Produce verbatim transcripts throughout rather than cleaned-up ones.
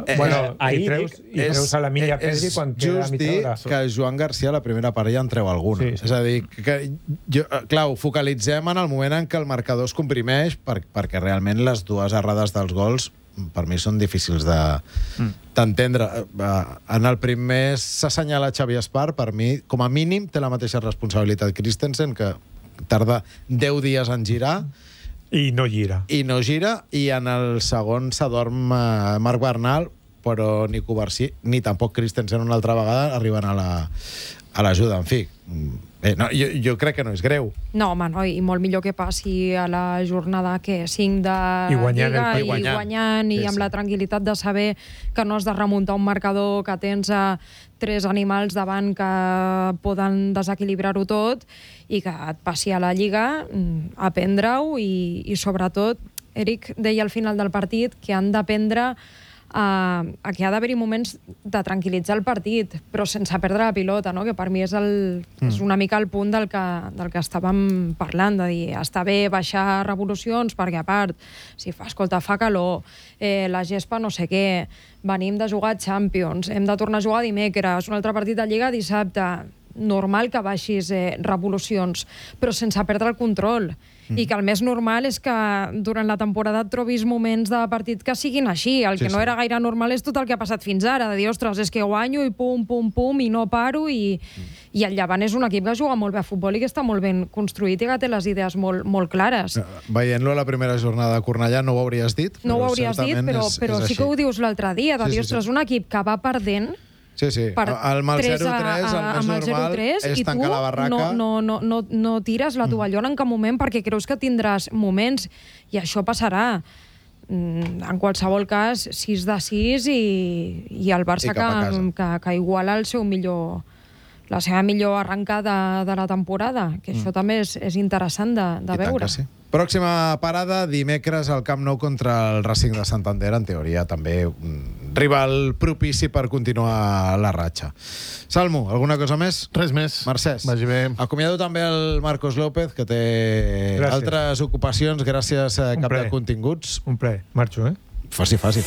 Eh, bueno, ahir, i treus, i treus a la Milla Pedri quan queda a just mitja dir hora. que Joan Garcia a la primera part ja en treu alguna. Sí, sí. És a dir, que jo, clar, ho focalitzem en el moment en què el marcador es comprimeix per, perquè realment les dues errades dels gols per mi són difícils d'entendre. Mm. En el primer s'assenyala Xavi Espar, per mi, com a mínim, té la mateixa responsabilitat Christensen, que tarda deu dies en girar, I no gira. i no gira, i en el segon s'adorm eh, Marc Bernal, però ni Covarsí ni tampoc Christensen una altra vegada arriben a la a l'ajuda. En fi, eh, no, jo, jo crec que no és greu. No, home, no, i molt millor que passi a la jornada que cinc de I guanyant Lliga el- i guanyant. guanyant, i Sí, amb sí. la tranquil·litat de saber que no has de remuntar un marcador, que tens a tres animals davant que poden desequilibrar-ho tot i que et passi a la Lliga, mm, aprendre-ho i, i sobretot, Eric deia al final del partit que han d'aprendre a, a que ha d'haver-hi moments de tranquil·litzar el partit, però sense perdre la pilota, no? Que per mi és, el, mm. és una mica el punt del que, del que estàvem parlant, de dir, està bé baixar revolucions, perquè a part, si fa, escolta, fa calor, eh, la gespa no sé què, venim de jugar a Champions, hem de tornar a jugar dimecres, un altre partit de Lliga dissabte, normal que baixis eh, revolucions, però sense perdre el control. Mm. I que el més normal és que durant la temporada et trobis moments de partit que siguin així. El Sí, que no sí. era gaire normal és tot el que ha passat fins ara, de dir, ostres, és que guanyo i pum, pum, pum, i no paro, i, mm. i el Llevant és un equip que juga molt bé a futbol i que està molt ben construït i que té les idees molt, molt clares. Veient-lo a la primera jornada de Cornellà no ho hauries dit. No ho però hauries dit, certament però, és, però és sí que així. ho dius l'altre dia, de Sí, dir, sí, sí. ostres, un equip que va perdent Sí, sí. per El mal tres zero a- tres, el a- més amb el normal zero tres, és i tu tancar la barraca. no, no, no, no, no tires la tovallona en cap moment perquè creus que tindràs moments, i això passarà. Mm, En qualsevol cas, sis de sis i, i el Barça I cap a casa. que, que, que iguala el seu millor, la seva millor arrencada de la temporada, que això també és, és interessant de, de I tant veure. que sí. Pròxima parada, dimecres al Camp Nou contra el Racing de Santander, en teoria també un rival propici per continuar la ratxa. Salmo, alguna cosa més? Res més. Mercès. Vagi bé. Acomiado també el Marcos López, que té Gràcies. altres ocupacions, gràcies a Un cap de plaer. continguts. Un ple. Marxo, eh? Faci, faci.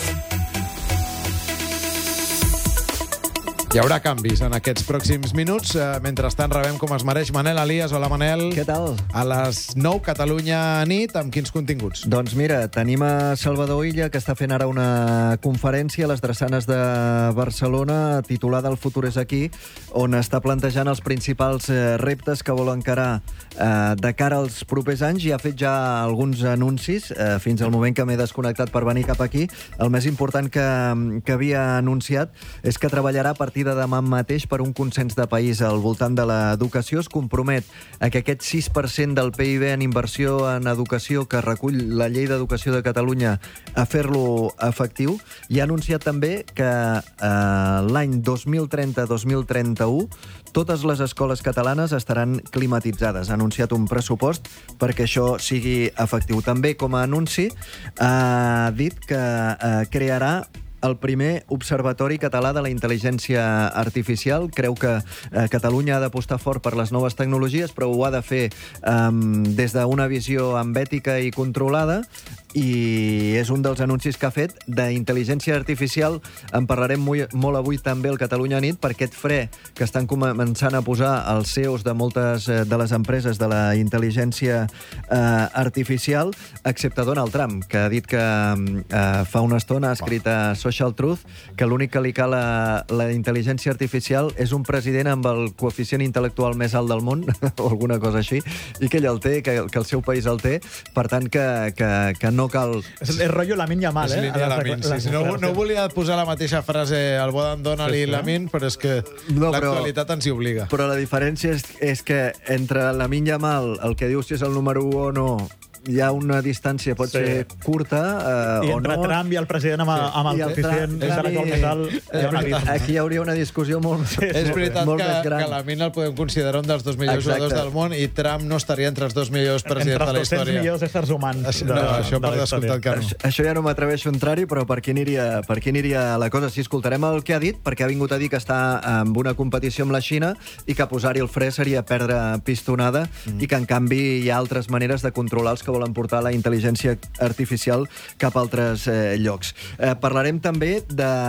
Hi haurà canvis en aquests pròxims minuts. Eh, mentrestant rebem com es mereix Manel Elias. Hola, Manel. Què tal? A les nou, Catalunya nit, amb quins continguts? Doncs mira, tenim a Salvador Illa, que està fent ara una conferència a les drassanes de Barcelona, titulada El futur és aquí, on està plantejant els principals eh, reptes que vol encarar eh, de cara als propers anys, i ha fet ja alguns anuncis, eh, fins al moment que m'he desconnectat per venir cap aquí. El més important que, que havia anunciat és que treballarà a partir de demà mateix per un consens de país al voltant de l'educació. Es compromet a que aquest sis per cent del P I B en inversió en educació que recull la Llei d'Educació de Catalunya a fer-lo efectiu, i ha anunciat també que eh, l'any dos mil trenta dos mil trenta-u totes les escoles catalanes estaran climatitzades. Ha anunciat un pressupost perquè això sigui efectiu. També, com a anunci, ha dit que eh, crearà el primer Observatori Català de la Intel·ligència Artificial. Creu que eh, Catalunya ha d'apostar fort per les noves tecnologies, però ho ha de fer eh, des d'una visió amb ètica i controlada, i és un dels anuncis que ha fet. D'intel·ligència artificial en parlarem molt, molt avui també al Catalunya nit, per aquest fre que estan començant a posar els C E Os de moltes eh, de les empreses de la intel·ligència eh, artificial, excepte Donald Trump, que ha dit que eh, fa una estona ha escrit a Social Truth que l'únic que li cal a la intel·ligència artificial és un president amb el coeficient intel·lectual més alt del món, o alguna cosa així, i que ell el té, que, que el seu país el té, per tant que, que, que no cal... És el rotllo Lamin Yamal, És eh? línia Lamin, sí, sí. No, no volia posar la mateixa frase al Bodan Donald i Lamin, però és que No, però- l'actualitat ens hi obliga. Però la diferència és, és que entre Lamin Yamal, el que diu si és el número u o no, hi ha una distància, pot Sí. ser curta eh, I o entre no. Trump i el president amb, Sí. amb el I el coeficient Trump- intel·lectual més alt, hi ha un abisme. Aquí hi hauria una discussió molt, És veritat molt que, més gran. que Lamin el podem considerar un dels dos millors Exacte. jugadors del món, i Trump no estaria entre els dos millors presidents Entre de la els dos-cents història. millors éssers humans. Això, de- no, això de per la descomptat que no. Això, això ja no m'atreveixo a entrar-hi, però per qui aniria, per qui aniria la cosa? Si escoltarem el que ha dit, perquè ha vingut a dir que està en una competició amb la Xina i que posar-hi el fre seria perdre pistonada, mm. i que, en canvi, hi ha altres maneres de controlar els que volen portar la intel·ligència artificial cap a altres eh, llocs. Eh, parlarem també de